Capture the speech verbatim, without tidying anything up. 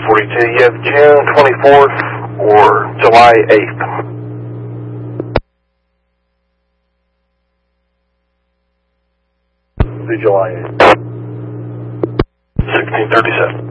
forty-two. You have June twenty-fourth or July eighth. Do July eighth. sixteen thirty-seven.